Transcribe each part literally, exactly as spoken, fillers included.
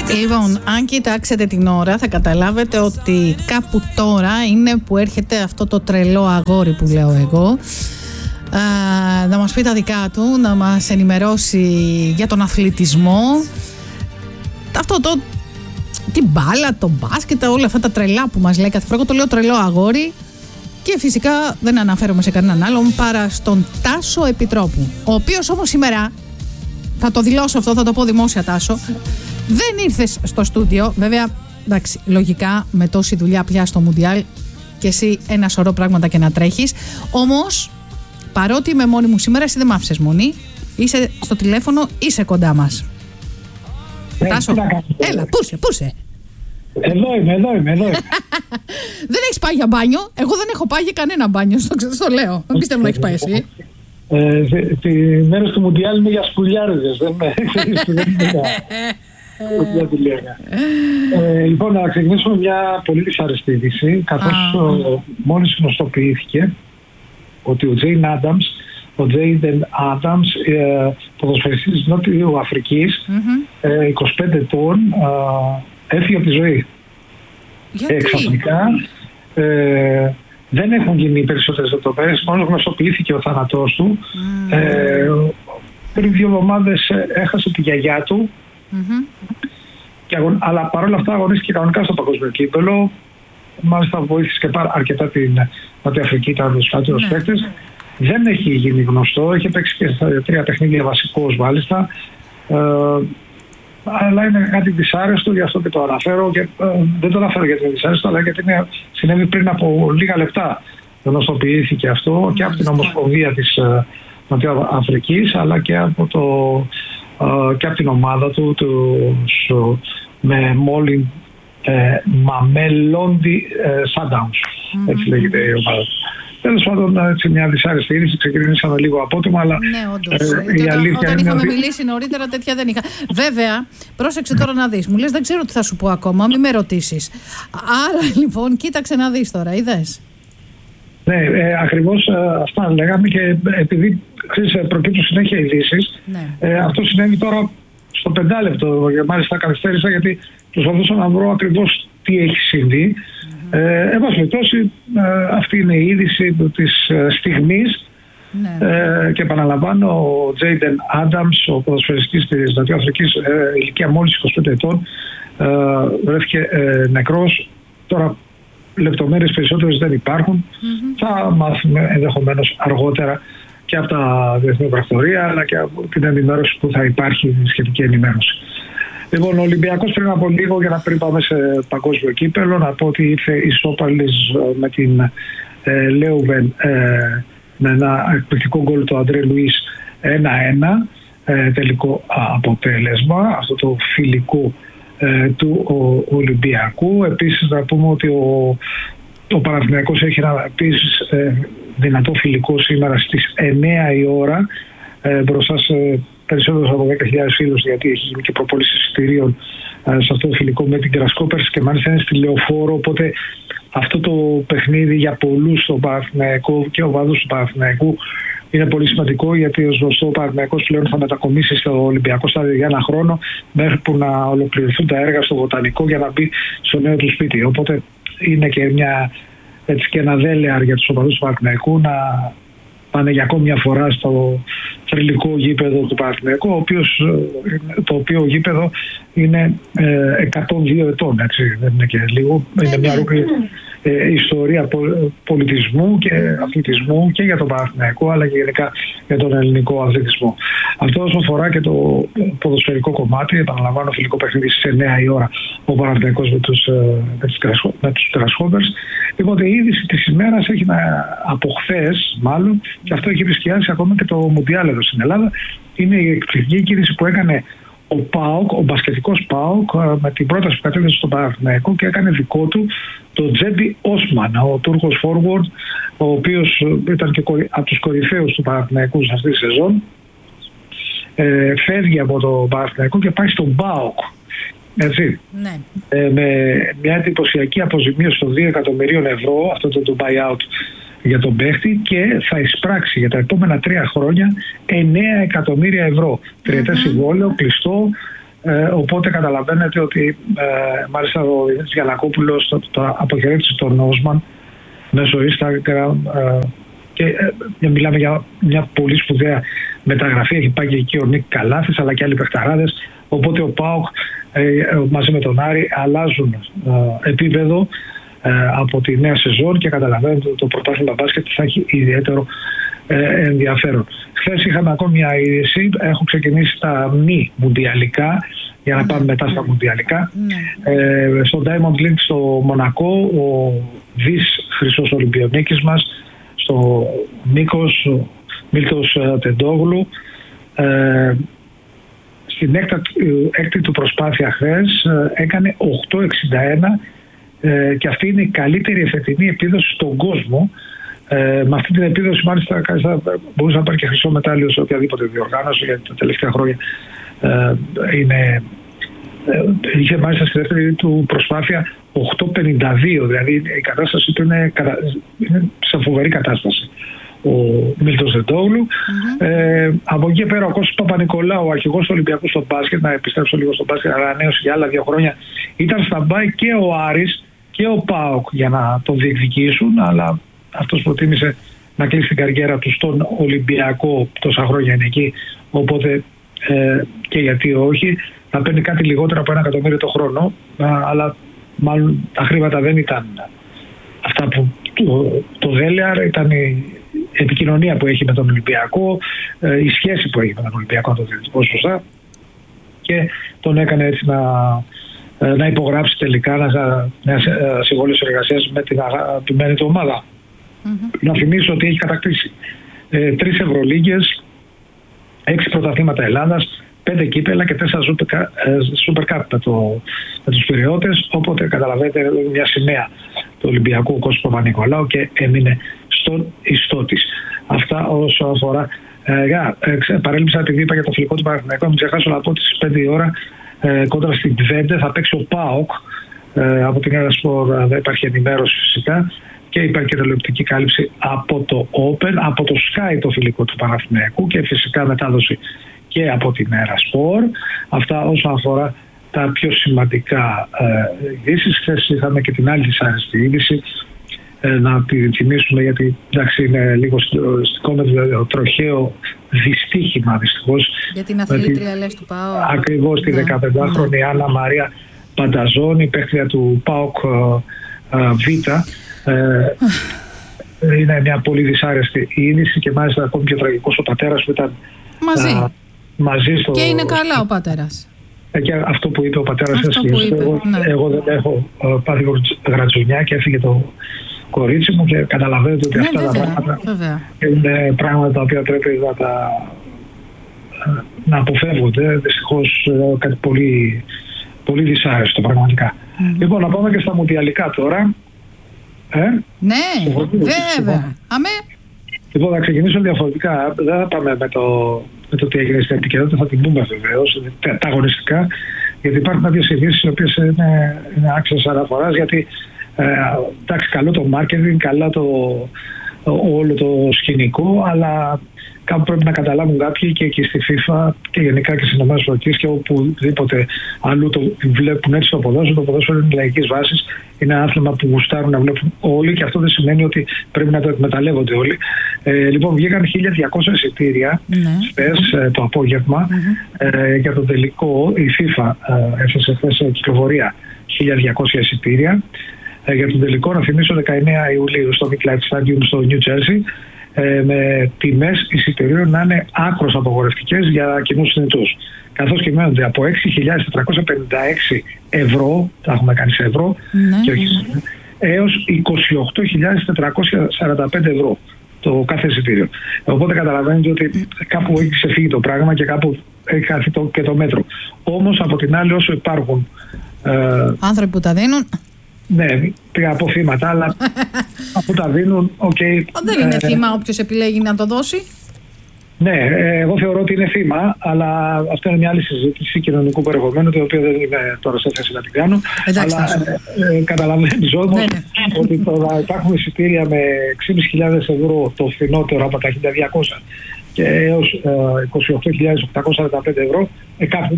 Λοιπόν, αν κοιτάξετε την ώρα θα καταλάβετε ότι κάπου τώρα είναι που έρχεται αυτό το τρελό αγόρι που λέω εγώ, α, να μας πει τα δικά του, να μας ενημερώσει για τον αθλητισμό, αυτό το, την μπάλα, το μπάσκετ, όλα αυτά τα τρελά που μας λέει κάθε φορά. Εγώ το λέω τρελό αγόρι και φυσικά δεν αναφέρομαι σε κανέναν άλλον παρά στον Τάσο Επιτρόπου, ο οποίος όμως σήμερα, θα το δηλώσω αυτό, θα το πω δημόσια Τάσο, δεν ήρθες στο στούντιο. Βέβαια, εντάξει, λογικά με τόση δουλειά πια στο Μουντιάλ και εσύ ένα σωρό πράγματα και να τρέχεις. Όμως, παρότι είμαι μόνη μου σήμερα, εσύ δεν μ' άφησες μόνη. Είσαι στο τηλέφωνο, είσαι κοντά μας. Ε, Τάσο, έλα, πούσε, πούσε. Εδώ είμαι, εδώ είμαι, εδώ είμαι. Δεν έχεις πάει για μπάνιο. Εγώ δεν έχω πάει για κανένα μπάνιο, στο, στο λέω. Δεν πιστεύω να έχεις πάει εσύ. Ε, τη μέρα του Μουντιάλ είναι για σπουλιάριδες, δεν είναι για ε, λοιπόν, να ξεκινήσουμε μια πολύ δυσάρεστη είδηση, καθώς ah. μόλις γνωστοποιήθηκε ότι ο Τζέιν Άνταμς, ο Τζέιντεν Άνταμς, ε, ποδοσφαιριστής της Νότιου Αφρικής, mm-hmm. ε, είκοσι πέντε ετών, ε, έφυγε από τη ζωή. Γιατί? Ε, ξαφνικά ε, δεν έχουν γίνει περισσότερες λεπτομέρειες, μόνο γνωστοποιήθηκε ο θάνατός του. Mm. Ε, πριν δύο εβδομάδες έχασε τη γιαγιά του, mm-hmm. και αγων, αλλά παρόλα αυτά αγωνίστηκε κανονικά στο παγκόσμιο κύπελλο. Μάλιστα βοήθησε και πάρα, αρκετά την Νότια Αφρική, ήταν τους καλύτερους mm. παίκτες. Δεν έχει γίνει γνωστό, έχει παίξει και στα τρία παιχνίδια βασικός μάλιστα. Ε, αλλά είναι κάτι δυσάρεστο, γι' αυτό και το αναφέρω, και ε, δεν το αναφέρω γιατί είναι δυσάρεστο, αλλά γιατί είναι, συνέβη πριν από λίγα λεπτά. Γνωστοποιήθηκε αυτό και από την Ομοσπονδία της ε, Νοτιού Αφρικής, αλλά και από, το, ε, και από την ομάδα του, του με Μόλιν ε, Μαμελόντι ε, Sundowns, mm-hmm. έτσι λέγεται η ομάδα του. Τέλος πάντων, έτσι μια δυσάρεστη είδηση, ξεκινήσαμε λίγο απότομα, αλλά ναι, όντως. Ε, η όταν αλήθεια όταν είναι είχαμε ότι... μιλήσει νωρίτερα, τέτοια δεν είχα. Βέβαια, πρόσεξε τώρα να δεις. Μου λες, δεν ξέρω τι θα σου πω ακόμα, μην με ρωτήσεις. Άρα λοιπόν, κοίταξε να δεις τώρα, είδες. Ναι, ε, ακριβώς ε, αυτά λέγαμε, και επειδή ξέρεις, προκύπτουν συνέχεια ειδήσεις, ναι. ε, αυτό συνέβη τώρα στο πεντάλεπτο, μάλιστα καθυστέρησα γιατί προσπαθούσα να βρω ακριβώς τι έχει συμβεί. Mm-hmm. Ε, εν πάση περιπτώσει, ε, αυτή είναι η είδηση της ε, στιγμής. Ναι. Ε, και επαναλαμβάνω, ο Τζέιντεν Άνταμς, ο ποδοσφαιριστής της Νοτιού Αφρικής, ε, ηλικία μόλις είκοσι πέντε ετών, ε, βρέθηκε ε, νεκρός. Τώρα λεπτομέρειες περισσότερες δεν υπάρχουν. Mm-hmm. Θα μάθουμε ενδεχομένως αργότερα και από τα διεθνή πρακτορία, αλλά και από την ενημέρωση που θα υπάρχει, σχετική ενημέρωση. Λοιπόν, ο Ολυμπιακός πριν από λίγο, για να πριν πάμε σε παγκόσμιο κύπελλο, να πω ότι ήρθε ισόπαλης με την ε, Λέουβεν, ε, με ένα εκπληκτικό γκολ του Αντρέ Λουίς, ένα ένα ε, τελικό αποτέλεσμα, αυτό το φιλικό ε, του ο, Ολυμπιακού. Επίσης να πούμε ότι ο, ο Παναθηναϊκός έχει ένα επίσης ε, δυνατό φιλικό σήμερα στις εννιά η ώρα, ε, μπροστά σε περισσότερους από δέκα χιλιάδες φίλους, γιατί έχει γίνει και προπόληση εισιτηρίων ε, σε αυτό το φιλικό με την Γκρασκόπερς, και μάλιστα είναι στη Λεωφόρο, οπότε αυτό το παιχνίδι για πολλούς στον Παναθηναϊκό και οπαδούς του Παναθηναϊκού είναι πολύ σημαντικό, γιατί ως γνωστό ο Παναθηναϊκός πλέον θα μετακομίσει στο Ολυμπιακό στάδιο για ένα χρόνο, μέχρι που να ολοκληρωθούν τα έργα στο Βοτανικό για να μπει στο νέο του σπίτι. Οπότε είναι και, μια, έτσι και ένα δέλεαρ για τους οπαδούς του Παναθηναϊκού να πάνε για ακόμη μια φορά στο θρυλικό γήπεδο του Παναθηναϊκού, το οποίο γήπεδο είναι ε, εκατόν δύο ετών, έτσι, δεν είναι και λίγο. Είναι μια ολόκληρη ε, ιστορία πολιτισμού και αθλητισμού και για τον Παναθηναϊκό, αλλά και γενικά για τον ελληνικό αθλητισμό. Αυτό όσο αφορά και το ποδοσφαιρικό κομμάτι, επαναλαμβάνω, φιλικό παιχνίδι στις εννιά η ώρα ο Παναθηναϊκός με τους, με τους Grasshoppers. Λοιπόν, η είδηση της ημέρας έχει να, από χθες μάλλον, και αυτό έχει επισκιάσει ακόμα και το Μουντιάλ εδώ στην Ελλάδα, είναι η εκπληκτική κίνηση που έκανε ο ΠΑΟΚ, ο μπασκετικός ΠΑΟΚ, με την πρόταση που κατέθεσε στον Παναθηναϊκό, και έκανε δικό του το Τζέντι Όσμαν, ο Τούρκος forward, ο οποίος ήταν και από τους κορυφαίους του Παναθηναϊκού σε αυτή τη σεζόν. Ε, φεύγει από το Παναθηναϊκό και πάει στον ΠΑΟΚ. Έτσι. Ναι. Ε, με μια εντυπωσιακή αποζημίωση των δύο εκατομμυρίων ευρώ, αυτό το, το buyout για τον παίχτη, και θα εισπράξει για τα επόμενα τρία χρόνια εννέα εκατομμύρια ευρώ. Τριετές mm-hmm. συμβόλαιο, κλειστό, Ε, οπότε καταλαβαίνετε ότι ε, μάλιστα ο Δημήτρης Γιαννακόπουλος το, το αποχαιρέτησε τον Όσμαν μέσω Instagram ε, και ε, μιλάμε για μια πολύ σπουδαία μεταγραφή. Έχει πάει και εκεί ο Νίκ Καλάθης αλλά και άλλοι παιχταράδες. Οπότε ο ΠΑΟΚ ε, μαζί με τον Άρη αλλάζουν ε, επίπεδο ε, από τη νέα σεζόν και καταλαβαίνετε ότι το πρωτάθλημα μπάσκετ θα έχει ιδιαίτερο ε, ενδιαφέρον. Χθες είχαμε ακόμη μια είδηση. Έχουν ξεκινήσει τα μη μουντιαλικά για να πάμε μετά στα μουντιαλικά. Ε, στο Diamond League στο Μονακό ο Δης Χρυσός Ολυμπιονίκης μας, στο Νίκος ο Μίλτος Τεντόγλου, ε, στην έκτη του προσπάθεια χθες έκανε οκτώ εξήντα ένα ε, και αυτή είναι η καλύτερη εφετινή επίδοση στον κόσμο. Ε, με αυτή την επίδοση μάλιστα μπορούσε να πάρει και χρυσό μετάλλιο σε οποιαδήποτε διοργάνωση, γιατί τα τελευταία χρόνια ε, είναι, ε, είχε μάλιστα στη δεύτερη του προσπάθεια οκτώ πενήντα δύο, δηλαδή η κατάσταση του είναι, είναι σε φοβερή κατάσταση ο Μίλτος Δεντόγλου. Mm-hmm. Ε, από εκεί πέρα ο Κώστας Παπα-Νικολάου, ο αρχηγός του Ολυμπιακού στο μπάσκετ, να επιστρέψω λίγο στο μπάσκετ, ανανέωσε για άλλα δύο χρόνια, ήταν στα μπάι και ο Άρης και ο ΠΑΟΚ για να τον διεκδικήσουν, αλλά αυτός προτίμησε να κλείσει την καριέρα του στον Ολυμπιακό, τόσα χρόνια είναι εκεί, οπότε ε, και γιατί όχι, θα παίρνει κάτι λιγότερο από ένα εκατομμύριο το χρόνο, αλλά μάλλον τα χρήματα δεν ήταν αυτά που το, το δέλεαρ, ήταν η επικοινωνία που έχει με τον Ολυμπιακό, ε, η σχέση που έχει με τον Ολυμπιακό, το διευθυντικό σωστά, και τον έκανε έτσι να, να υπογράψει τελικά ένα συμβόλαιο συνεργασίας με την αγαπημένη του ομάδα. Mm-hmm. Να θυμίσω ότι έχει κατακτήσει ε, τρεις Ευρωλίγκες, έξι πρωταθλήματα Ελλάδας, πέντε κύπελα και τέσσερα Super Cup με, το, με τους Πειραιώτες, οπότε καταλαβαίνετε μια σημαία του Ολυμπιακού Κώστας Παπα-Νικολάου και έμεινε στον ιστό της. Αυτά όσο αφορά ε, για, ε, παρέλειψα επειδή είπα για το φιλικό του Παναθηναϊκού, μην ξεχάσω να πω ότι στις πέντε η ώρα ε, κόντρα στην Τβέντε θα παίξει ο ΠΑΟΚ, ε, από την Ερασπορ δεν υπάρχει ενημέρωση φυσικά, και υπάρχει και τηλεοπτική κάλυψη από το Open, από το Sky το φιλικό του Παναθηναϊκού και φυσικά μετάδοση και από την Ερασπορ. Αυτά όσον αφορά τα πιο σημαντικά ε, ειδήσεις. Χθες είχαμε και την άλλη δυσάρεστη είδηση, ε, να τη θυμίσουμε γιατί εντάξει είναι λίγο στο με το τροχαίο δυστύχημα δυστυχώς. Για την αθλήτρια λες του ΠΑΟΚ. Ακριβώς τη δεκαπεντάχρονη Άννα Μαρία Πανταζόνη, παίκτρια του ΠΑΟΚ ε, ε, Β. Ε, είναι μια πολύ δυσάρεστη είδηση και μάλιστα ακόμη πιο τραγικός ο πατέρας που ήταν μαζί, α, μαζί στο, και είναι καλά ο πατέρας. Ε, και αυτό που είπε ο πατέρας αυτό που είπε, εγώ, ναι. εγώ δεν έχω πάθει γρατζουνιά και έφυγε το κορίτσι μου και καταλαβαίνετε ότι ναι, αυτά βέβαια, τα πράγματα βέβαια. Είναι πράγματα τα οποία πρέπει να τα να αποφεύγονται. Δυστυχώς κάτι πολύ, πολύ δυσάρεστο πραγματικά. Mm. Λοιπόν, να πάμε και στα μουντιαλικά τώρα. Ε? Ναι, βέβαια. Αμέ. Λοιπόν, θα ξεκινήσω διαφορετικά. Δεν θα πάμε με το, με το τι έγινε στην επικαιρότητα, θα την πούμε βεβαίως, τα αγωνιστικά, γιατί υπάρχουν κάποιες ειδήσεις οι οποίες είναι, είναι άξιες αναφοράς, γιατί ε, εντάξει, καλό το marketing, καλά το, όλο το σκηνικό, αλλά κάπου πρέπει να καταλάβουν κάποιοι και εκεί στη FIFA και γενικά και στις ΗΠΑ και οπουδήποτε αλλού το βλέπουν έτσι το ποδόσφαιρο. Το ποδόσφαιρο είναι λαϊκής βάσης, είναι ένα άθλημα που γουστάρουν να βλέπουν όλοι και αυτό δεν σημαίνει ότι πρέπει να το εκμεταλλεύονται όλοι. Ε, λοιπόν, βγήκαν χίλια διακόσια εισιτήρια χθες mm-hmm. το απόγευμα mm-hmm. ε, για το τελικό. Η FIFA ε, έφεσε χθες κυκλοφορία χίλια διακόσια εισιτήρια ε, για το τελικό. Να θυμίσω δεκαεννέα Ιουλίου στο MetLife Stadium στο New Jersey, με τιμές εισιτηρίων να είναι άκρως απαγορευτικές για κοινούς συνετούς. Καθώς κυμαίνονται από έξι χιλιάδες τετρακόσια πενήντα έξι ευρώ, τα έχουμε κάνει σε ευρώ, ναι, και όχι, έως είκοσι οκτώ χιλιάδες τετρακόσια σαράντα πέντε ευρώ το κάθε εισιτήριο. Οπότε καταλαβαίνετε ότι κάπου έχει ξεφύγει το πράγμα και κάπου έχει χαθεί το, και το μέτρο. Όμως από την άλλη όσο υπάρχουν ε, άνθρωποι που τα δίνουν. Ναι, πήγα από θύματα, αλλά αφού τα δίνουν, οκ. Okay, δεν είναι ε, θύμα όποιος επιλέγει να το δώσει. Ναι, ε, εγώ θεωρώ ότι είναι θύμα, αλλά αυτό είναι μια άλλη συζήτηση κοινωνικού περιεχομένου, το οποίο δεν είμαι τώρα σε θέση να την κάνω. Εντάξει, αλλά ε, ε, καταλαβαίνεις όμως ναι, ναι. ότι τώρα υπάρχουν εισιτήρια με έξι χιλιάδες πεντακόσια ευρώ το φθηνότερο από τα χίλια διακόσια και έως ε, είκοσι οκτώ χιλιάδες οκτακόσια σαράντα πέντε ευρώ, ε, κάπου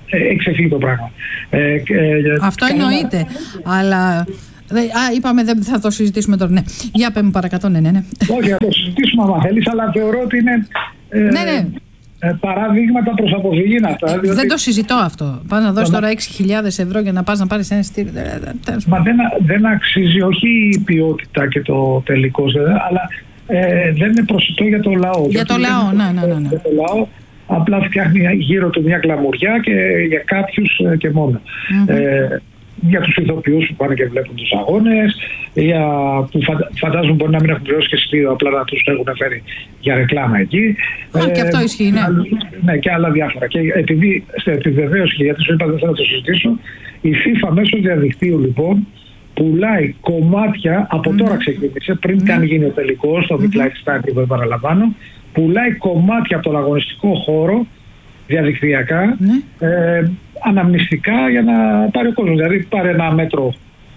έχει ξεφύγει το πράγμα. Ε, ε, Αυτό εννοείται, ένα... αλλά... Α, είπαμε δεν θα το συζητήσουμε τώρα. Ναι. Για πέ μου παρακατώ, ναι, ναι, ναι. Όχι, θα το συζητήσουμε άμα θέλεις, αλλά θεωρώ ότι είναι ε, ναι, ναι. Ε, παραδείγματα προς αποφυγή αυτά. Ε, διότι... Δεν το συζητώ αυτό. Πας να δώσεις τώρα έξι χιλιάδες ευρώ για να πας να πάρεις ένα εισιτήριο. Μα δεν, δεν αξίζει, όχι η ποιότητα και το τελικό, αλλά ε, δεν είναι προσιτό για το λαό. Για το λαό, ναι, ναι, ναι, ναι. Για το λαό απλά φτιάχνει γύρω του μια κλαμουριά και για κάποιους και μόνο. Mm-hmm. Ε, για τους ηθοποιούς που πάνε και βλέπουν τους αγώνες, για που φαντάζομαι μπορεί να μην έχουν πληρώσει και εισιτήριο, απλά να τους έχουν φέρει για ρεκλάμα εκεί. Α, ε, και αυτό ισχύει, ναι. Ναι, και άλλα διάφορα. Και επειδή στην επιβεβαίωση, και γιατί σου είπα δεν θέλω να το συζητήσω, η FIFA μέσω διαδικτύου λοιπόν πουλάει κομμάτια, από mm. τώρα ξεκίνησε, πριν mm. καν γίνει ο τελικός, το Big Light Stand που επαναλαμβάνω, πουλάει κομμάτια από τον αγωνιστικό χώρο διαδικτυακά, mm. ε, αναμνηστικά για να πάρει ο κόσμος. Δηλαδή πάρει ένα μέτρο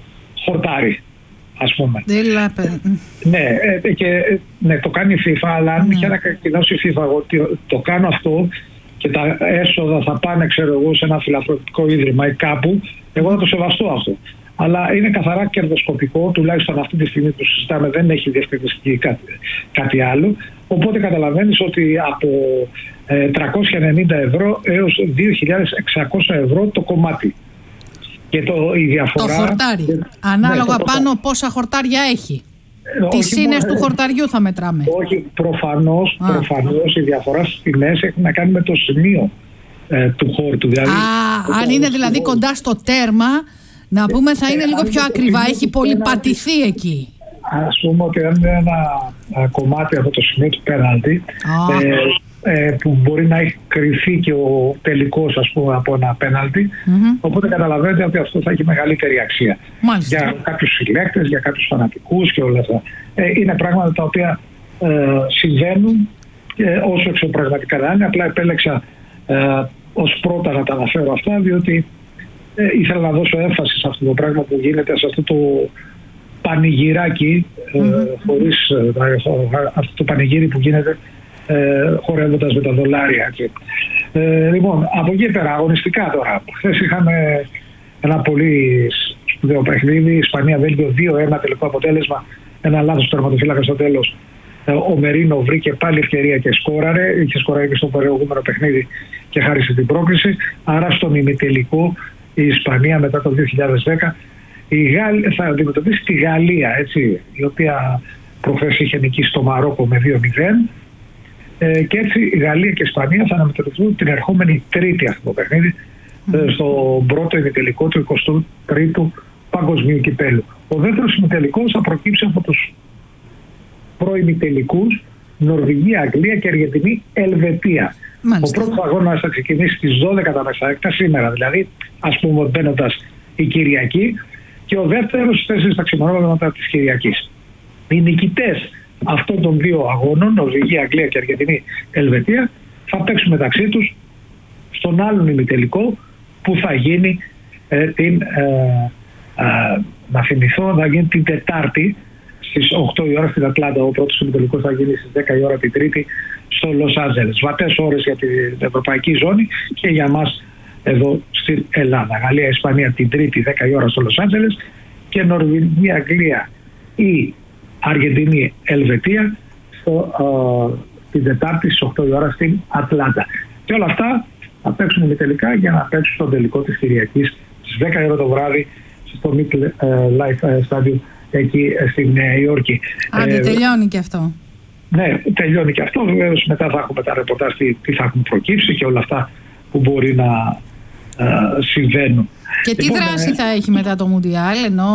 χορτάρι, ας πούμε. Δηλαδή, ναι, ε, και, ναι, το κάνει η FIFA, αλλά αν είχε ανακοινώσει η FIFA ότι το κάνω αυτό και τα έσοδα θα πάνε, ξέρω εγώ, σε ένα φιλανθρωπικό ίδρυμα ή κάπου, εγώ θα το σεβαστώ αυτό. Αλλά είναι καθαρά κερδοσκοπικό, τουλάχιστον αυτή τη στιγμή που συζητάμε δεν έχει διευκρινιστεί κάτι, κάτι άλλο. Οπότε καταλαβαίνεις ότι από ε, τριακόσια ενενήντα ευρώ έως δύο χιλιάδες εξακόσια ευρώ το κομμάτι. Και το, η διαφορά, το χορτάρι. Ε, Ανάλογα ναι, το πάνω το... πόσα χορτάρια έχει. Ε, τις σύνες του χορταριού θα μετράμε. Όχι, προφανώς, προφανώς η διαφορά στις τιμές έχει να κάνει με το σημείο ε, του χόρτου. Δηλαδή, Α, αν είναι δηλαδή κοντά στο τέρμα, να πούμε θα είναι ε, λίγο πιο ακριβά, έχει πολυπατηθεί εκεί. Ας πούμε ότι αν είναι ένα α, κομμάτι από το σημείο του πέναλτι, oh. ε, ε, που μπορεί να έχει κρυφεί και ο τελικός, ας πούμε, από ένα πέναλτι, mm-hmm. οπότε καταλαβαίνετε ότι αυτό θα έχει μεγαλύτερη αξία. Μάλιστα. Για κάποιους συλλέκτες, για κάποιους φανατικούς και όλα αυτά. Ε, είναι πράγματα τα οποία ε, συμβαίνουν ε, όσο εξωπραγματικά να είναι. Απλά επέλεξα ε, ως πρώτα να τα αναφέρω αυτά, διότι ε, ήθελα να δώσω έμφαση σε αυτό το πράγμα που γίνεται, σε αυτό το πανηγυράκι, mm-hmm. ε, χωρίς ε, αυτό το πανηγύρι που γίνεται ε, χορεύοντας με τα δολάρια. Ε, λοιπόν, από εκεί πέρα, αγωνιστικά τώρα. Χθες είχαμε ένα πολύ σπουδαίο παιχνίδι, Ισπανία-Βέλγιο δύο ένα τελικό αποτέλεσμα, ένα λάθος του τερματοφύλακα στο τέλος. Ε, ο Μερίνο βρήκε πάλι ευκαιρία και σκόραρε, είχε σκοράρει και στο προηγούμενο παιχνίδι και χάρισε την πρόκριση. Άρα στον ημιτελικό η Ισπανία μετά το δύο χιλιάδες δέκα η Γαλλία θα αντιμετωπίσει τη Γαλλία, έτσι, η οποία προχθές είχε νικήσει στο Μαρόκο με δύο μηδέν, ε, και έτσι η Γαλλία και η Ισπανία θα αναμετωπιστούν την ερχόμενη Τρίτη αυτό το παιχνίδι, mm. ε, στο πρώτο ημιτελικό του εικοστού τρίτου Παγκοσμίου Κυπέλλου. Ο δεύτερος ημιτελικός θα προκύψει από τους προημιτελικούς Νορβηγία, Αγγλία και Αργεντινή, Ελβετία. Μάλιστα. Ο πρώτος αγώνας θα ξεκινήσει στις δώδεκα τα μεσάνυχτα σήμερα, δηλαδή ας πούμε μπαίνοντας η Κυριακή, και ο δεύτερος στις τέσσερις τα ξημερώματα της Κυριακής. Οι νικητές αυτών των δύο αγώνων, Νορβηγία, Αγγλία και Αργεντινή, Ελβετία, θα παίξουν μεταξύ τους στον άλλον ημιτελικό που θα γίνει ε, την, ε, ε, να θυμηθώ, θα γίνει την Τετάρτη στις οκτώ η ώρα στην Ατλάντα. Ο πρώτος ημιτελικός θα γίνει στις δέκα η ώρα την Τρίτη στο Λος Άντζελες. Βατές ώρες για την ευρωπαϊκή ζώνη και για μας εδώ στην Ελλάδα. Γαλλία, Ισπανία την Τρίτη δέκα η ώρα στο Λος Άντζελες και Νορβηγία, Αγγλία ή Αργεντινή, Ελβετία στο, uh, την Τετάρτη στις οκτώ η ώρα στην Ατλάντα. Και όλα αυτά θα παίξουν ημιτελικά για να παίξουν στον τελικό της Κυριακής στις δέκα η ώρα το βράδυ στο MetLife Stadium εκεί στη Νέα Υόρκη. Άντε, ε, τελειώνει και αυτό. Ναι, τελειώνει και αυτό. Βεβαίως μετά θα έχουμε τα ρεπορτάζ τι, τι θα έχουν προκύψει και όλα αυτά που μπορεί να uh, συμβαίνουν. Και τι λοιπόν, δράση ε, θα έχει μετά το Μουντιάλ, ενώ...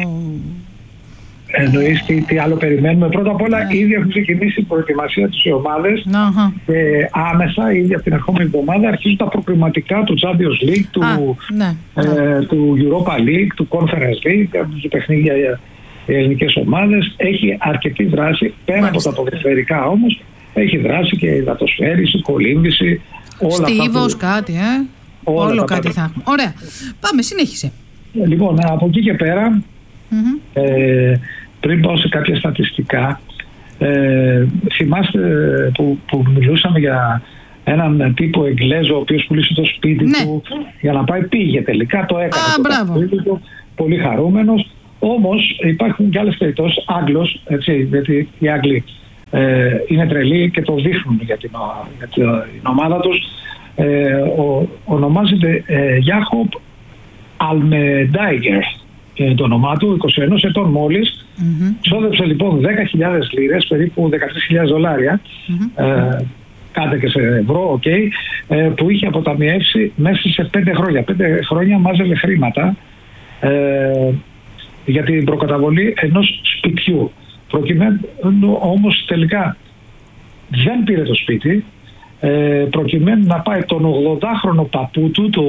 Εννοείς τι, τι άλλο περιμένουμε. Πρώτα απ' όλα yeah. ήδη έχουν ξεκινήσει η προετοιμασία της ομάδες uh-huh. και άμεσα ήδη από την ερχόμενη εβδομάδα αρχίζουν τα προκριματικά του Champions League, του, ah, ναι. ε, του Europa League, του Conference League, του παιχνίδια για οι ελληνικές ομάδες. Έχει αρκετή δράση, πέρα Μάλιστα. από τα ποδοσφαιρικά όμως, έχει δράση και η υδατοσφαίριση, η κολύμβηση, όλα Στίβος, που... κάτι, ε. Όλα Όλο κάτι θα έχουμε. Ωραία. Πάμε, συνέχισε. Λοιπόν, από εκεί και πέρα, mm-hmm. ε, πριν πάω σε κάποια στατιστικά, ε, θυμάστε που, που μιλούσαμε για έναν τύπο Εγγλέζο ο οποίος πουλήσε το σπίτι ναι. του για να πάει, πήγε τελικά, το έκανε. Α, το σπίτι του, πολύ χαρούμενος. Όμως υπάρχουν και άλλες περιπτώσεις, Άγγλος, έτσι, γιατί οι Άγγλοι ε, είναι τρελοί και το δείχνουν για την, για την ομάδα τους. Ε, ο, ονομάζεται ε, Γιάκοπ Αλμεντάιγκερ, είναι το όνομά του, είκοσι ένα ετών μόλις. Mm-hmm. Ξόδεψε λοιπόν δέκα χιλιάδες λίρες, περίπου δεκατρείς χιλιάδες δολάρια, mm-hmm. ε, κάντε και σε ευρώ, okay, ε, που είχε αποταμιεύσει μέσα σε πέντε χρόνια. Πέντε χρόνια μάζευε χρήματα ε, για την προκαταβολή ενός σπιτιού. Προκειμένου όμως τελικά δεν πήρε το σπίτι, ε, προκειμένου να πάει τον ογδοντάχρονο παππού του, το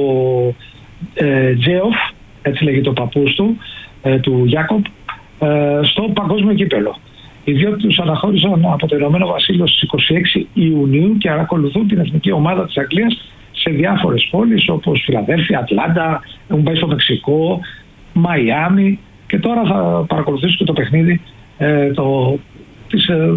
ε, Τζέοφ, έτσι λέγεται ο παππούς του, ε, του Γιάκοπ, ε, στο παγκόσμιο κύπελο. Οι δύο τους αναχώρησαν από το Ηνωμένο Βασίλειο στις είκοσι έξι Ιουνίου και ακολουθούν την εθνική ομάδα της Αγγλίας σε διάφορες πόλεις όπως Φιλαδέλφια, Ατλάντα, έχουν πάει στο Μεξικό, Μαϊάμι, και τώρα θα παρακολουθήσουν και το παιχνίδι ε, το, της, ε,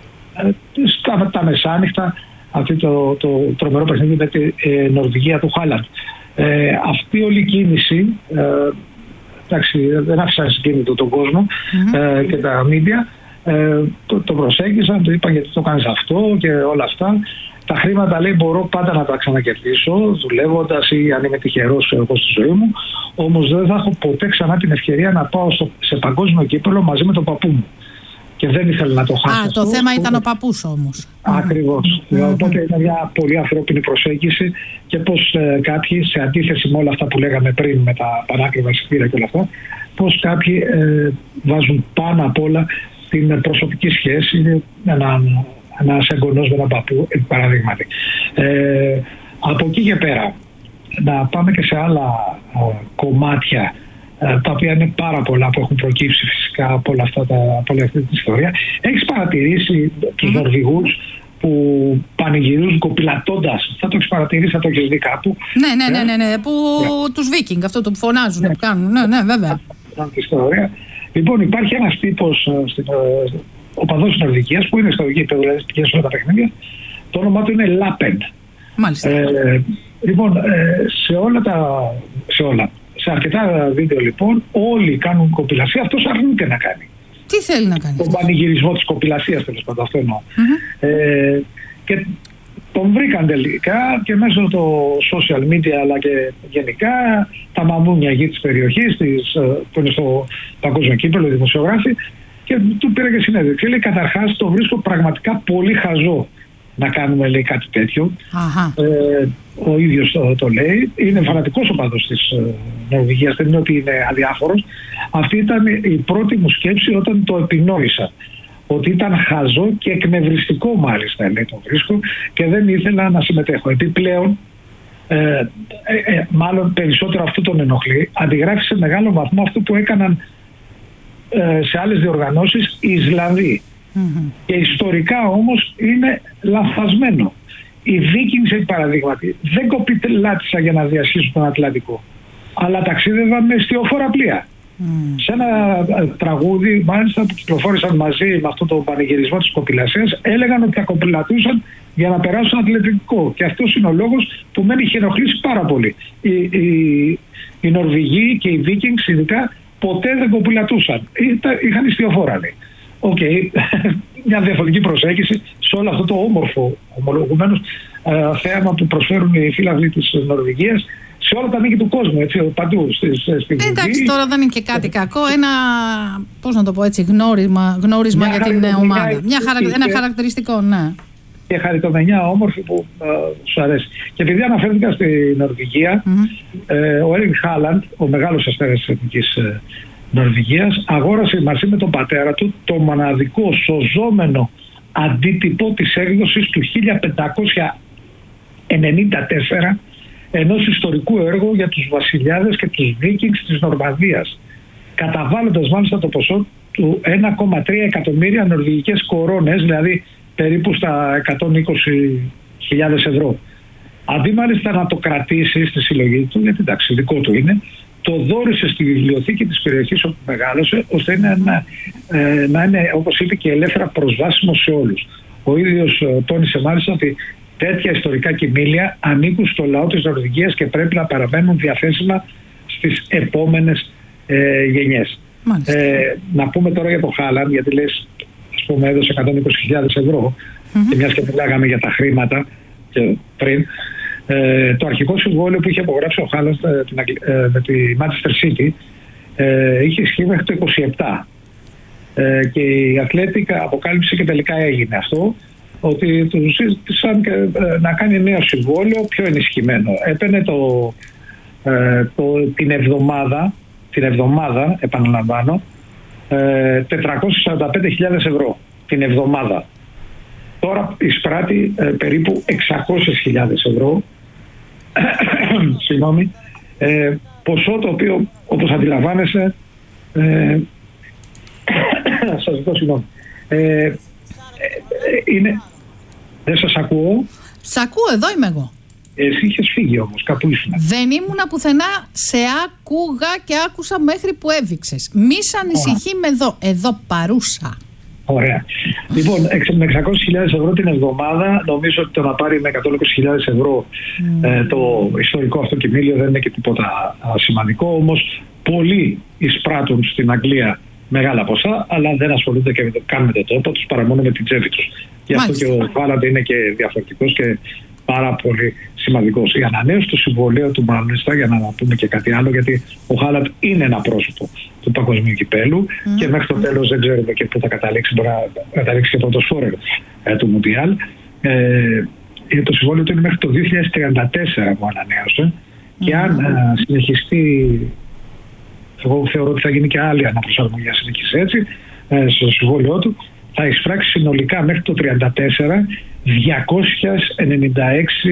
της, τα, τα μεσάνυχτα, αυτή το, το τρομερό παιχνίδι με τη ε, Νορβηγία του Χάλαντ. Ε, αυτή όλη η κίνηση, ε, εντάξει, δεν άφησαν συγκίνητο τον κόσμο mm-hmm. ε, και τα μίντια, ε, το, το προσέγγισαν, το είπαν γιατί το κάνεις αυτό και όλα αυτά. Τα χρήματα, λέει, μπορώ πάντα να τα ξανακερδίσω δουλεύοντας ή αν είμαι τυχερός εγώ στη ζωή μου, όμως δεν θα έχω ποτέ ξανά την ευκαιρία να πάω στο, σε παγκόσμιο κύπελλο μαζί με τον παππού μου. Και δεν ήθελα να το χάσω. Α, αυτό, το θέμα αυτό, ήταν ο παππούς όμως. Ακριβώς. Mm-hmm. Οπότε είναι μια πολύ ανθρώπινη προσέγγιση και πως ε, κάποιοι, σε αντίθεση με όλα αυτά που λέγαμε πριν με τα πανάκριβα εισιτήρια και όλα αυτά, πως κάποιοι ε, βάζουν πάνω απ' όλα την προσωπική σχέση, έναν ένας εγγονός με έναν παππού, παραδείγματι. Ε, από εκεί και πέρα, να πάμε και σε άλλα ε, κομμάτια, ε, τα οποία είναι πάρα πολλά που έχουν προκύψει φυσικά από όλα αυτά τα, από όλη αυτή την ιστορία. Έχεις παρατηρήσει τους Νορβηγούς που πανηγυρίζουν κοπηλατώντας? Θα το έχεις παρατηρήσει, θα το έχεις δει κάπου? Ναι, ναι, ναι, ναι, ναι, που yeah. τους Βίκινγκ, αυτό το που φωνάζουν, yeah. που κάνουν. Ναι, ναι, βέβαια. Ιστορία. Λοιπόν, υπάρχει ένας τύπος στην, ο παδός της Νορβηγίας που είναι στο γήπεδο, δηλαδή πηγαίνει σε όλα τα παιχνίδια. Το όνομά του είναι Λάπεντ. Μάλιστα. Ε, λοιπόν, ε, σε όλα τα. Σε όλα. Σε αρκετά βίντεο λοιπόν, όλοι κάνουν κοπηλασία. Αυτός αρνείται να κάνει. Τι θέλει να κάνει? Τον πανηγυρισμό της κοπηλασίας, τέλος πάντων, αυτό εννοώ. Mm-hmm. Ε, και τον βρήκαν τελικά και μέσω το social media αλλά και γενικά τα μαμούνια γη της περιοχής της, που είναι στο παγκόσμιο κύπελλο, οι δημοσιογράφοι, και του πήρα και συνέντευξη. Λέει, καταρχάς το βρίσκω πραγματικά πολύ χαζό να κάνουμε, λέει, κάτι τέτοιο. Ε, ο ίδιος το, το λέει. Είναι φανατικός οπαδός της ε, Νορβηγίας, δεν είναι ότι είναι αδιάφορος. Αυτή ήταν η πρώτη μου σκέψη όταν το επινόησα. Ότι ήταν χαζό και εκνευριστικό, μάλιστα, λέει, το βρίσκω, και δεν ήθελα να συμμετέχω. Επιπλέον, ε, ε, ε, μάλλον περισσότερο αυτό τον ενοχλεί, αντιγράφει σε μεγάλο βαθμό αυτό που έκαναν ε, σε άλλες διοργανώσεις οι Ισλανδοί. Mm-hmm. Και ιστορικά όμως είναι λαθασμένο. Οι Βίκινγκς, επί παραδείγματι, δεν κοπηλάτησαν για να διασχίσουν τον Ατλαντικό, αλλά ταξίδευαν με εστιοφόρα πλοία. Mm. Σε ένα τραγούδι, μάλιστα, που κυκλοφόρησαν μαζί με αυτό το πανηγυρισμό της κοπηλασίας, έλεγαν ότι θα κοπηλατούσαν για να περάσουν στον Ατλαντικό. Και αυτός είναι ο λόγος που με είχε ενοχλήσει πάρα πολύ. Οι, οι, οι Νορβηγοί και οι Βίκινγκς ειδικά ποτέ δεν κοπηλατούσαν. Είχαν ιστιοφόρα, λέει. Οκ, okay. Μια διαφορετική προσέγγιση σε όλο αυτό το όμορφο, ομολογουμένως, ε, θέαμα που προσφέρουν οι φίλαθλοι της Νορβηγίας σε όλα τα μήκη του κόσμου, έτσι, παντού στην ε, εντάξει, τώρα δεν είναι και κάτι κακό. Ένα, πώς να το πω έτσι, γνώρισμα, γνώρισμα για την ομάδα. Μια χαρα... Ένα χαρακτηριστικό, ναι. Και χαριτομενιά όμορφη που ε, σου αρέσει. Και επειδή αναφέρθηκα στη Νορβηγία, mm-hmm. ε, ο Έρλινγκ Χάλαντ, ο μεγάλος αστέρας της εθνικής ε, Νορβηγίας, αγόρασε μαζί με τον πατέρα του το μοναδικό σωζόμενο αντίτυπο της έκδοσης του χίλια πεντακόσια ενενήντα τέσσερα, ενός ιστορικού έργου για τους βασιλιάδες και τους Βίκινγκς της Νορμανδίας, καταβάλλοντας μάλιστα το ποσό του ένα κόμμα τρία εκατομμύρια νορβηγικές κορώνες, δηλαδή περίπου στα εκατόν είκοσι χιλιάδες ευρώ. Αντί μάλιστα να το κρατήσει στη συλλογή του, γιατί εντάξει, δικό του είναι, το δώρισε στη βιβλιοθήκη της περιοχής όπου μεγάλωσε, ώστε είναι να, ε, να είναι, όπως είπε, και ελεύθερα προσβάσιμο σε όλους. Ο ίδιος ε, τόνισε μάλιστα ότι τέτοια ιστορικά κοιμήλια ανήκουν στο λαό της Νορβηγίας και πρέπει να παραμένουν διαθέσιμα στις επόμενες ε, γενιές. Ε, να πούμε τώρα για το Χάλαντ, γιατί λες, ας πούμε, έδωσε εκατόν είκοσι χιλιάδες ευρώ mm-hmm. και μιας και μιλάγαμε για τα χρήματα και πριν, ε, το αρχικό συμβόλαιο που είχε απογράψει ο Χάλαντ ε, ε, με τη Manchester City ε, είχε ισχύει μέχρι το είκοσι επτά ε, και η Αθλέτικα αποκάλυψε και τελικά έγινε αυτό, ότι του ζήτησαν ε, να κάνει νέο συμβόλαιο πιο ενισχυμένο. Έπαιρνε το, ε, το, την εβδομάδα την εβδομάδα, επαναλαμβάνω, ε, τετρακόσιες σαράντα πέντε χιλιάδες ευρώ την εβδομάδα. Τώρα εισπράττει ε, περίπου εξακόσιες χιλιάδες ευρώ. Συγγνώμη. Ε, ποσό το οποίο, όπως αντιλαμβάνεσαι, ε, σας ζητώ συγγνώμη. Ε, ε, είναι... Δεν σας ακούω. Σ' ακούω, εδώ είμαι εγώ. Εσύ είχες φύγει όμως, κάπου ήσουν. Δεν ήμουνα πουθενά, σε άκουγα και άκουσα μέχρι που έβηξες. Μη σ' ανησυχεί με εδώ, εδώ παρούσα. Ωραία. Λοιπόν, με εξακόσιες χιλιάδες ευρώ την εβδομάδα, νομίζω ότι το να πάρει με εκατόν είκοσι χιλιάδες ευρώ mm. ε, το ιστορικό αυτό κοιμήλιο δεν είναι και τίποτα σημαντικό, όμως πολλοί εισπράττουν στην Αγγλία μεγάλα ποσά, αλλά δεν ασχολούνται και καν με το τόπο τους, παρά μόνο με την τσέπη τους. Γι' αυτό και ο Χάλαντ είναι και διαφορετικός και πάρα πολύ σημαντικός. Η ανανέωση του συμβολαίου του μάλιστα, για να πούμε και κάτι άλλο, γιατί ο Χάλαντ είναι ένα πρόσωπο του παγκοσμίου κυπέλου mm. και μέχρι το τέλος δεν ξέρουμε και πού θα καταλήξει, μπορεί να καταλήξει και πρώτος φόρερ ε, του Μουντιάλ. Ε, το συμβόλαιο του είναι μέχρι το δύο χιλιάδες τριάντα τέσσερα που ανανέωσε mm. και αν ε, συνεχιστεί, εγώ θεωρώ ότι θα γίνει και άλλη αναπροσαρμογή, αν συνεχίσει έτσι, ε, στο συμβόλαιό του, θα εισπράξει συνολικά μέχρι το τριάντα τέσσερα διακόσια ενενήντα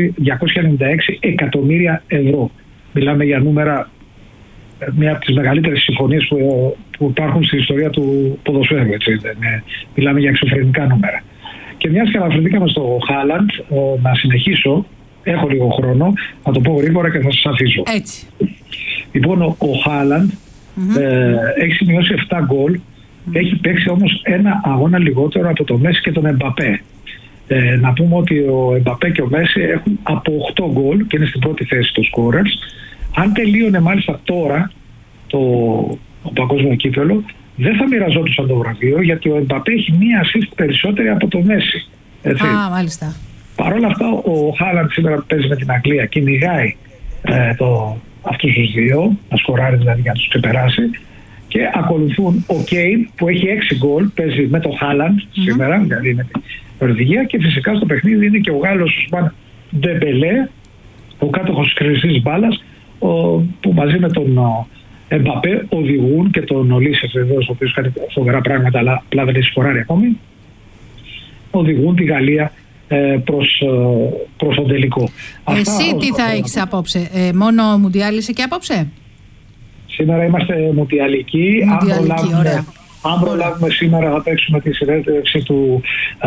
έξι εκατομμύρια ευρώ. Μιλάμε για νούμερα, μια από τις μεγαλύτερες συμφωνίες που, που υπάρχουν στην ιστορία του ποδοσφαίρου. Έτσι, μιλάμε για εξωφρενικά νούμερα. Και μιας και αναφερθήκαμε στο Χάλαντ, να συνεχίσω, έχω λίγο χρόνο, να το πω γρήγορα και θα σας αφήσω. Έτσι. Λοιπόν, ο, ο Χάλαντ mm-hmm. ε, έχει σημειώσει επτά γκολ, mm-hmm. έχει παίξει όμως ένα αγώνα λιγότερο από το Μέση και τον Εμπαπέ. Ε, να πούμε ότι ο Εμπαπέ και ο Μέση έχουν από οκτώ γκολ και είναι στην πρώτη θέση των scorers. Αν τελείωνε μάλιστα τώρα το, το παγκόσμιο κύπελλο, δεν θα μοιραζόντουσαν το βραβείο, γιατί ο Εμπαπέ έχει μία assist περισσότερη από το Μέση. Έτσι. Α, μάλιστα. Παρ' όλα αυτά, ο Χάλαντ σήμερα που παίζει με την Αγγλία κυνηγάει ε, το, αυτούς τους δύο, να σκοράρει δηλαδή για να τους ξεπεράσει. Και ακολουθούν ο Κέιν που έχει έξι γκολ, παίζει με το Χάλαντ mm-hmm. σήμερα, δηλαδή με την Νορβηγία, και φυσικά στο παιχνίδι είναι και ο Γάλλος Ουσμάν Ντεμπελέ, ο κάτοχος της χρυσής μπάλας, που μαζί με τον Εμπαπέ οδηγούν, και τον Ολίσεφ εδώ, ο οποίος κάνει φοβερά πράγματα, αλλά απλά δεν έχει σκοράρει ακόμη, οδηγούν τη Γαλλία προς, προς τον τελικό. Εσύ Αυτά, τι θα έχεις απόψε, ε, μόνο Μουντιάλ είσαι και απόψε? Σήμερα είμαστε μουντιαλικοί. Αν προλάβουμε, αν προλάβουμε σήμερα θα παίξουμε τη συνέντευξη του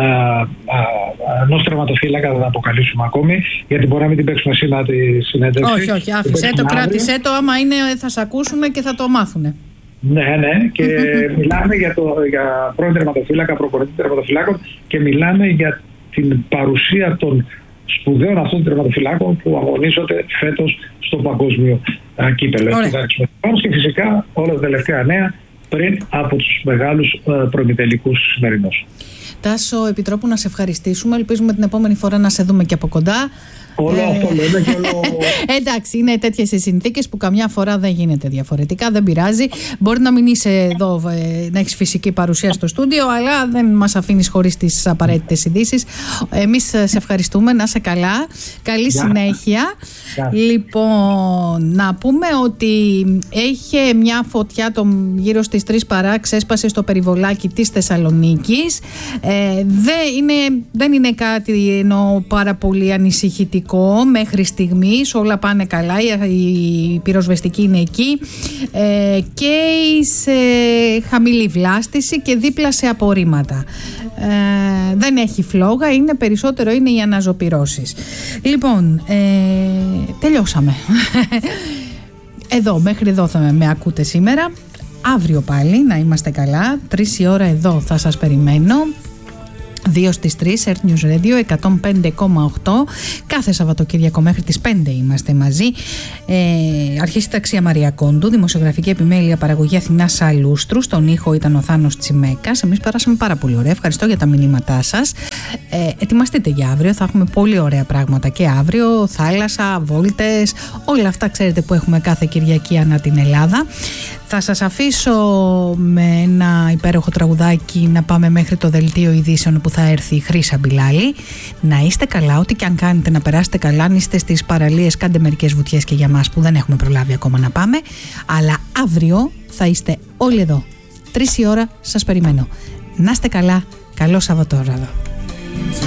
ενός τερματοφύλακα, δεν θα αποκαλύψουμε ακόμη, γιατί μπορεί να μην την παίξουμε σήμερα τη συνέντευξη. Όχι, όχι, άφησέ το, κράτησέ το, άμα είναι θα σε ακούσουν και θα το μάθουν. Ναι, ναι, και μιλάμε για, το, για πρώην τερματοφύλακα, προπονητή τερματοφυλάκων, και μιλάμε για την παρουσία των σπουδαίων αυτών των τερματοφυλάκων που αγωνίζονται φέτος στο παγκόσμιο α, κύπελλο. Και φυσικά όλα τα τελευταία νέα πριν από τους μεγάλους προημιτελικούς σημερινούς. Τάσο, επιτρόπου να σε ευχαριστήσουμε. Ελπίζουμε την επόμενη φορά να σε δούμε και από κοντά. Όλο αυτό λέμε και όλο... Εντάξει, είναι τέτοιες οι συνθήκες που καμιά φορά δεν γίνεται διαφορετικά, δεν πειράζει. Μπορεί να μην είσαι εδώ, να έχεις φυσική παρουσία στο στούντιο, αλλά δεν μας αφήνεις χωρίς τις απαραίτητες ειδήσεις. Εμείς σε ευχαριστούμε, να είσαι καλά. Καλή συνέχεια. Λοιπόν, να πούμε ότι είχε μια φωτιά το, γύρω στις τρεις παρά, ξέσπασε στο περιβολάκι της Θεσσαλονίκης. Ε, δεν, είναι, δεν είναι κάτι ενώ πάρα πολύ ανησυχητικό μέχρι στιγμής, όλα πάνε καλά, η πυροσβεστική είναι εκεί ε, και σε χαμηλή βλάστηση και δίπλα σε απορρίμματα. Ε, δεν έχει φλόγα, είναι περισσότερο είναι οι αναζωπυρώσεις. Λοιπόν, ε, τελειώσαμε. Εδώ, μέχρι εδώ θα με ακούτε σήμερα. Αύριο πάλι να είμαστε καλά, τρεις η ώρα εδώ θα σας περιμένω. δύο στις τρεις, Earth News Radio εκατόν πέντε κόμμα οκτώ. Κάθε Σαββατοκύριακο μέχρι τις πέντε είμαστε μαζί. Ε, αρχή συνταξία Μαρία Κόντου, δημοσιογραφική επιμέλεια, παραγωγή Αθηνά Σαλούστρου. Στον ήχο ήταν ο Θάνος Τσιμέκας. Εμείς περάσαμε πάρα πολύ ωραία. Ευχαριστώ για τα μηνύματά σας. Ε, ετοιμαστείτε για αύριο. Θα έχουμε πολύ ωραία πράγματα και αύριο. Θάλασσα, βόλτες, όλα αυτά ξέρετε που έχουμε κάθε Κυριακή ανά την Ελλάδα. Θα σας αφήσω με ένα υπέροχο τραγουδάκι να πάμε μέχρι το δελτίο ειδήσεων που θα έρθει η Χρύσα Μπιλάλη. Να είστε καλά, ό,τι και αν κάνετε να περάσετε καλά. Αν είστε στις παραλίες, κάντε μερικές βουτιές και για μας που δεν έχουμε προλάβει ακόμα να πάμε. Αλλά αύριο θα είστε όλοι εδώ. Τρεις η ώρα σας περιμένω. Να είστε καλά, καλό Σαββατόραδο.